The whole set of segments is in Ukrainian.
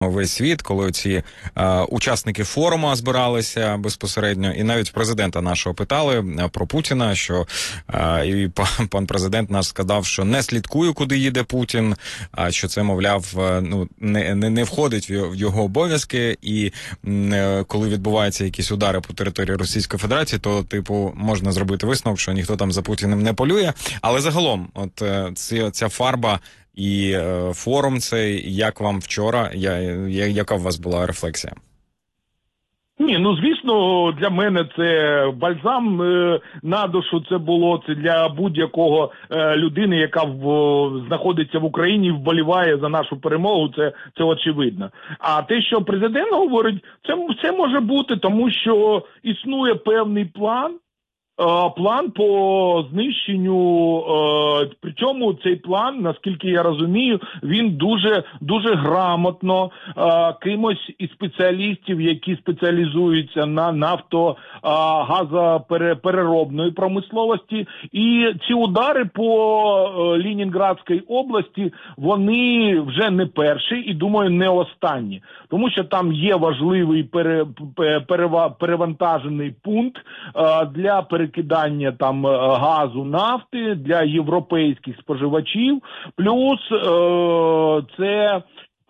весь світ, коли ці учасники форуму збиралися безпосередньо, і навіть президента нашого питали про Путіна, що і пан президент наш сказав, що не слідкує, куди їде Путін, що це, мовляв, ну, не входить в його обов'язки, і коли відбуваються якісь удари по території Російської Федерації, то, типу, можна зробити висновок, що ніхто там за Путіним не полює. Але загалом, от ця фарба і форум цей, як вам вчора, яка у вас була рефлексія? Ні, ну звісно, для мене це бальзам на душу, це було, це для будь-якого людини, яка знаходиться в Україні і вболіває за нашу перемогу, це очевидно. А те, що президент говорить, це може бути, тому що існує певний план по знищенню, причому цей план, наскільки я розумію, він дуже грамотно кимось із спеціалістів, які спеціалізуються на нафтогазопереробної промисловості. І ці удари по Ленінградській області, вони вже не перші і, думаю, не останні. Тому що там є важливий перевантажений пункт для перекидання там газу, нафти для європейських споживачів. Плюс це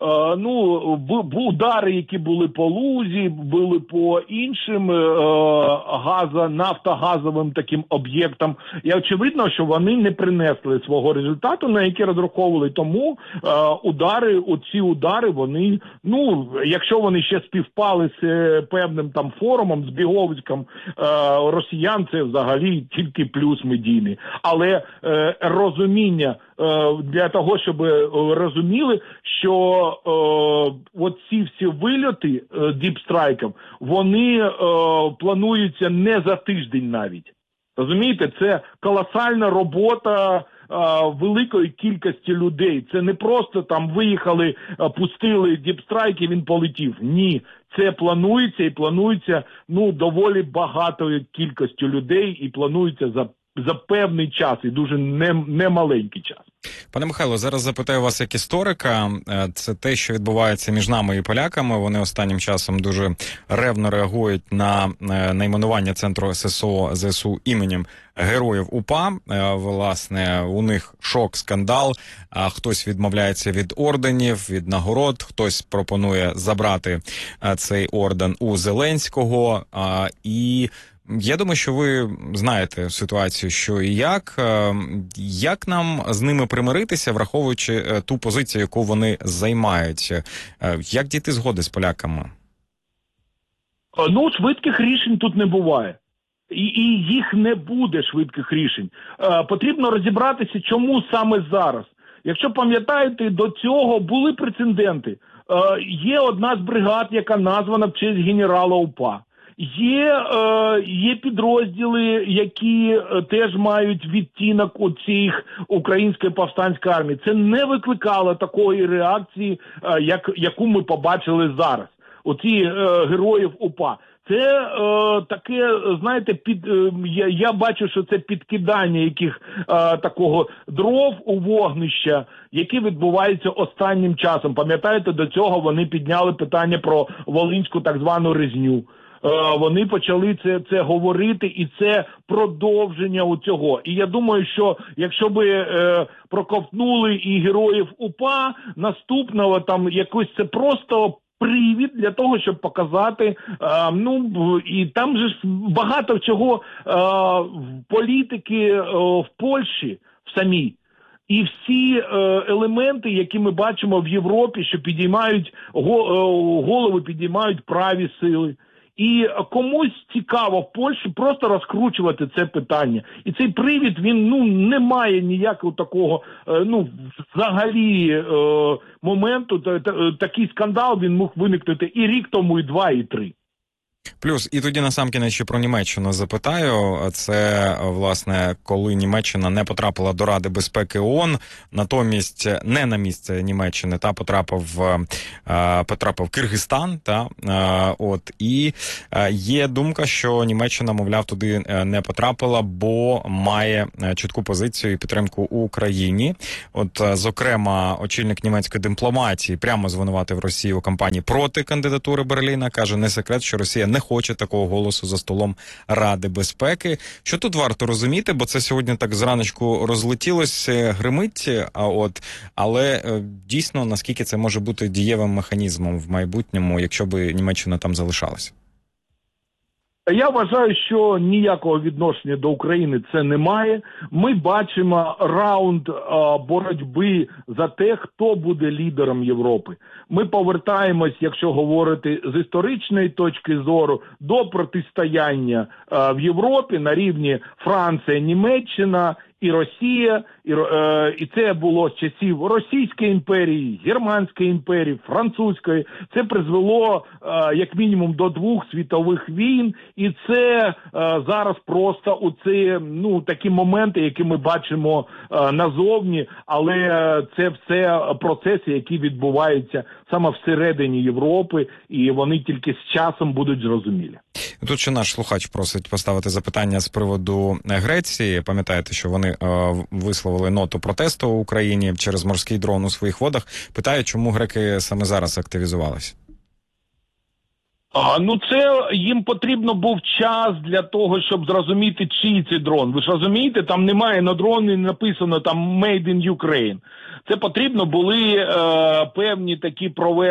удари, які були по Лузі, були по іншим нафтогазовим таким об'єктам. І очевидно, що вони не принесли свого результату, на який розраховували. Тому оці удари, вони, якщо вони ще співпали з певним там форумом, з біговиськом росіян, це взагалі тільки плюс медійний. Але розуміння, для того, щоб розуміли, що оці всі вильоти діпстрайків, вони плануються не за тиждень навіть. Розумієте, це колосальна робота великої кількості людей. Це не просто там виїхали, пустили діпстрайк і він полетів. Ні, це планується і планується доволі багатою кількістю людей і планується за певний час і дуже немаленький час. Пане Михайло, зараз запитаю вас як історика. Це те, що відбувається між нами і поляками. Вони останнім часом дуже ревно реагують на найменування центру ЗСУ іменем Героїв УПА. Власне, у них шок, скандал. Хтось відмовляється від орденів, від нагород, хтось пропонує забрати цей орден у Зеленського. І я думаю, що ви знаєте ситуацію, що і як нам з ними примиритися, враховуючи ту позицію, яку вони займають. Як дійти згоди з поляками? Швидких рішень тут не буває. І їх не буде, швидких рішень. Потрібно розібратися, чому саме зараз. Якщо пам'ятаєте, до цього були прецеденти. Є одна з бригад, яка названа в честь генерала УПА. Є підрозділи, які теж мають відтінок цих української повстанської армії. Це не викликало такої реакції, яку ми побачили зараз. Оці героїв УПА. Це таке, знаєте, я бачу, що це підкидання такого дров у вогнища, яке відбувається останнім часом. Пам'ятаєте, до цього вони підняли питання про волинську так звану резню. Вони почали це говорити, і це продовження цього. І я думаю, що якщо би проковтнули і героїв УПА, наступного там якось це просто привід для того, щоб показати, і там же ж багато чого політики в Польщі в самій. І всі елементи, які ми бачимо в Європі, що підіймають голови, підіймають праві сили. І комусь цікаво в Польщі просто розкручувати це питання. І цей привід, він не має ніякого такого, взагалі моменту. Такий скандал, він мог виникнути і рік тому, і 2, і 3. Плюс, і тоді насамкінець ще про Німеччину запитаю. Це, власне, коли Німеччина не потрапила до Ради безпеки ООН, натомість не на місце Німеччини, потрапив Киргизстан, і є думка, що Німеччина, мовляв, туди не потрапила, бо має чітку позицію і підтримку Україні. Зокрема, очільник німецької дипломатії прямо звинуватив Росію у кампанії проти кандидатури Берліна, каже, не секрет, що Росія не хоче такого голосу за столом Ради безпеки. Що тут варто розуміти, бо це сьогодні так зраночку розлетілось, гримить, але дійсно, наскільки це може бути дієвим механізмом в майбутньому, якщо би Німеччина там залишалася? Я вважаю, що ніякого відношення до України це не має. Ми бачимо раунд боротьби за те, хто буде лідером Європи. Ми повертаємось, якщо говорити з історичної точки зору, до протистояння в Європі на рівні Франція, Німеччина і Росія, і це було з часів Російської імперії, Германської імперії, Французької. Це призвело як мінімум до 2 світових війн, і це зараз просто такі моменти, які ми бачимо назовні, але це все процеси, які відбуваються саме всередині Європи, і вони тільки з часом будуть зрозумілі. Тут ще наш слухач просить поставити запитання з приводу Греції. Пам'ятаєте, що вони висловили ноту протесту в Україні через морський дрон у своїх водах. Питаю, чому греки саме зараз активізувалися? Це їм потрібно був час для того, щоб зрозуміти, чий це дрон. Ви ж розумієте, там немає на дроні написано там «Made in Ukraine». Це потрібно були певні такі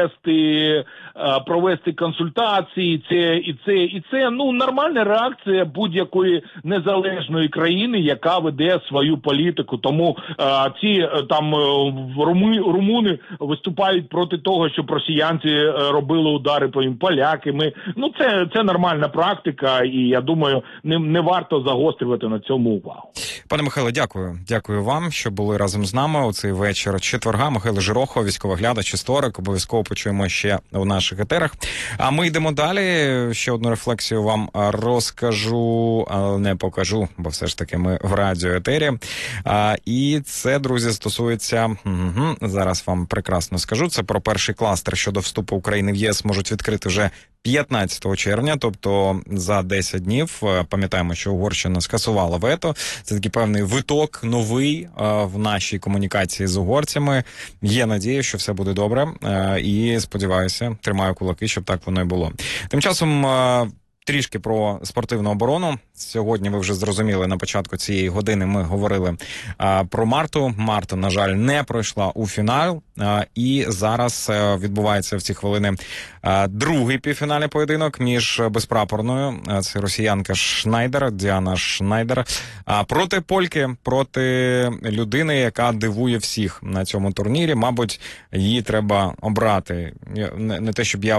провести консультації, це нормальна реакція будь-якої незалежної країни, яка веде свою політику. Тому ці там румуни виступають проти того, щоб росіянці робили удари по їм, поляки. Це нормальна практика, і я думаю, не варто загострювати на цьому увагу. Пане Михайле, дякую. Дякую вам, що були разом з нами у цей вечір четверга. Михайло Жирохов, військовий глядач, історик. Обов'язково почуємо ще у наших етерах. А ми йдемо далі. Ще одну рефлексію вам розкажу, але не покажу, бо все ж таки ми в радіоетері. І це, друзі, стосується, зараз вам прекрасно скажу, це про перший кластер щодо вступу України в ЄС можуть відкрити вже 15 червня, тобто за 10 днів. Пам'ятаємо, що Угорщина скасувала вето. Це такий певний виток новий в нашій комунікації з угорцями. Є надія, що все буде добре. І сподіваюся, тримаю кулаки, щоб так воно і було. Тим часом трішки про спортивну оборону. Сьогодні ви вже зрозуміли, на початку цієї години ми говорили про Марту. Марта, на жаль, не пройшла у фінал. І зараз відбувається в ці хвилини другий півфінальний поєдинок між безпрапорною, це росіянка Шнайдер, Діана Шнайдер, проти польки, проти людини, яка дивує всіх на цьому турнірі. Мабуть, її треба обрати. Не те, щоб я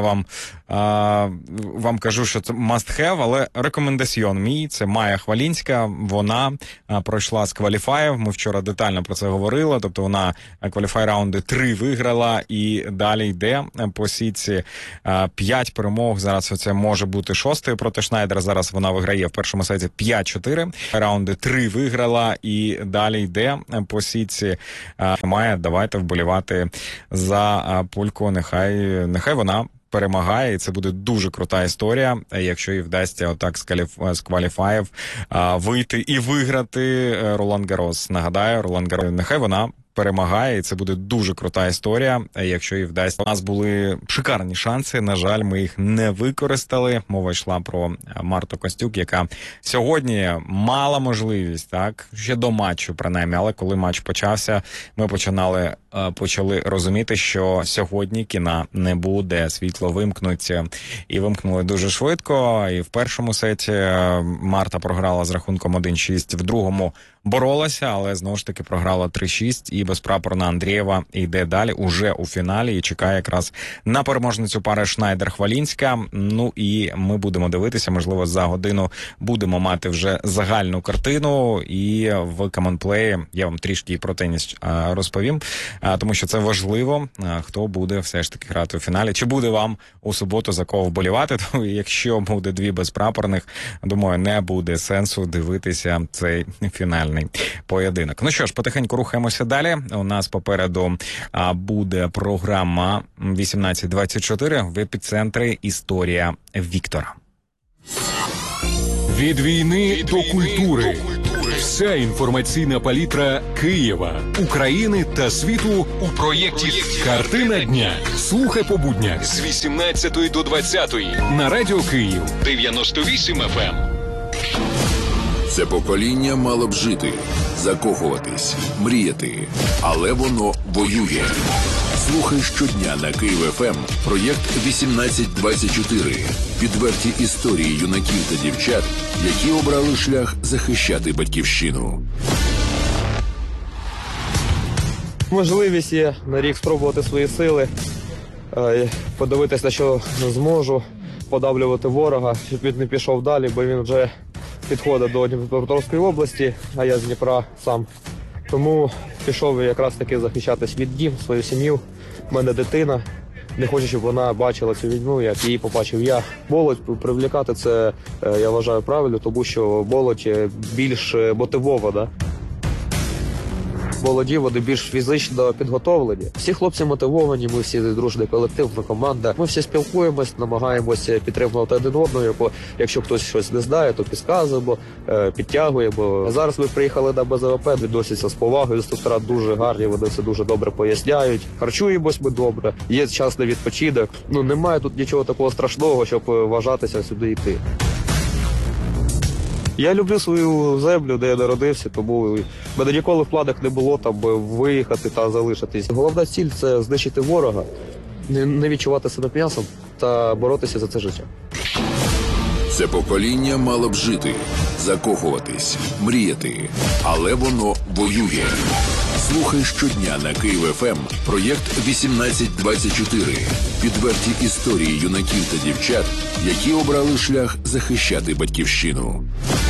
вам кажу, що це must have, але рекомендаціон мій. Це Майя Хвалінська, вона пройшла з кваліфаїв, ми вчора детально про це говорили, тобто вона кваліфай раунди 3 виграла і далі йде по сітці 5 перемог, зараз це може бути 6-ю проти Шнайдера, зараз вона виграє в першому сеті 5-4, раунди 3 виграла і далі йде по сітці. Майя, давайте вболівати за польку, нехай вона перемагає, і це буде дуже крута історія, якщо їй вдасться отак з кваліфаїв вийти і виграти Ролан Гаррос. Нагадаю, Ролан Гаррос, нехай вона перемагає, і це буде дуже крута історія, якщо їй вдасться. У нас були шикарні шанси, на жаль, ми їх не використали. Мова йшла про Марту Костюк, яка сьогодні мала можливість, так, ще до матчу принаймні, але коли матч почався, ми почали розуміти, що сьогодні кіна не буде, світло вимкнуться, і вимкнули дуже швидко, і в першому сеті Марта програла з рахунком 1-6, в другому боролася, але знову ж таки програла 3-6, і безпрапорна Андрієва йде далі, уже у фіналі, і чекає якраз на переможницю пари Шнайдер-Хвалінська. Ну і ми будемо дивитися, можливо, за годину будемо мати вже загальну картину, і в командплеї я вам трішки про теніс розповім, тому що це важливо, хто буде все ж таки грати у фіналі. Чи буде вам у суботу за кого вболівати? То якщо буде дві безпрапорних, думаю, не буде сенсу дивитися цей фінальний поєдинок. Ну що ж, потихеньку рухаємося далі. У нас попереду буде програма 1824 в епіцентрі «Історія Віктора». Від війни до культури. Вся інформаційна палітра Києва, України та світу у проєкті «Картина дня». Слухай по буднях з 18 до 20 на Радіо Київ 98 FM. Це покоління мало б жити, закохуватись, мріяти, але воно воює. Слухай щодня на Київ ФМ проєкт 1824. Відверті історії юнаків та дівчат, які обрали шлях захищати батьківщину. Можливість є на рік спробувати свої сили, подивитися, на що зможу, подавлювати ворога, щоб він не пішов далі, бо він вже підходить до Дніпропетровської області, а я з Дніпра сам. Тому пішов якраз таки захищати свій дім, свою сім'ю. У мене дитина. Не хочу, щоб вона бачила цю війну, як її побачив я. Молодь привлікати це, я вважаю, правильно, тому що молодь більш мотивована. Молоді, вони більш фізично підготовлені. Всі хлопці мотивовані, ми всі дружний колектив, ми команда. Ми всі спілкуємось, намагаємося підтримувати один одного. Бо якщо хтось щось не знає, то підказуємо, підтягуємо. Зараз ми приїхали на БЗВП, відносяться з повагою. Інструктора дуже гарні, вони все дуже добре поясняють. Харчуємось ми добре, є час на відпочинок. Немає тут нічого такого страшного, щоб вважатися сюди йти. Я люблю свою землю, де я народився, тому в мене ніколи в планах не було там виїхати та залишитись. Головна ціль – це знищити ворога, не відчувати себе м'ясом та боротися за це життя. Це покоління мало б жити, закохуватись, мріяти, але воно воює. Слухай щодня на Київ ФМ проєкт 1824. Відверті історії юнаків та дівчат, які обрали шлях захищати батьківщину.